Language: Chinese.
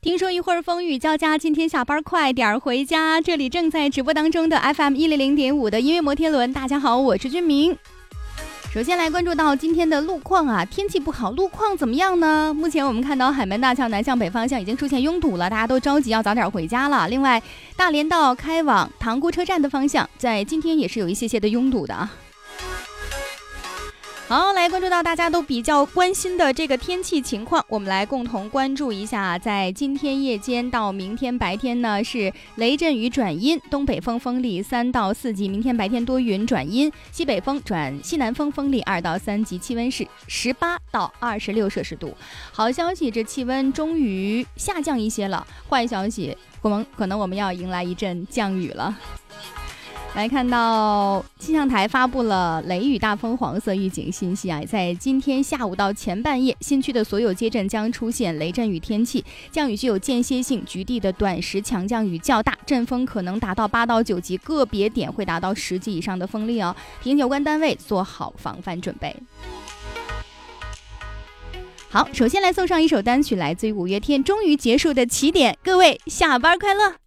听说一会儿风雨交加，今天下班快点回家。这里正在直播当中的 FM100.5 的音乐摩天轮，大家好，我是君明。首先来关注到今天的路况啊，天气不好，路况怎么样呢？目前我们看到海门大桥南向北方向已经出现拥堵了，大家都着急要早点回家了。另外，大连道开往塘沽车站的方向，在今天也是有一些的拥堵的啊。好，来关注到大家都比较关心的这个天气情况，我们来共同关注一下。在今天夜间到明天白天呢，是雷阵雨转阴，东北风风力3到4级，明天白天多云转阴，西北风转西南风风力2到3级，气温是18到26摄氏度。好消息，这气温终于下降一些了。坏消息，可能我们要迎来一阵降雨了。来看到气象台发布了雷雨大风黄色预警信息啊，在今天下午到前半夜，新区的所有街镇将出现雷阵雨天气，降雨具有间歇性，局地的短时强降雨较大，阵风可能达到8到9级，个别点会达到10级以上的风力哦，提醒有关单位做好防范准备。好，首先来送上一首单曲，来自于5月天《终于结束的起点》，各位下班快乐。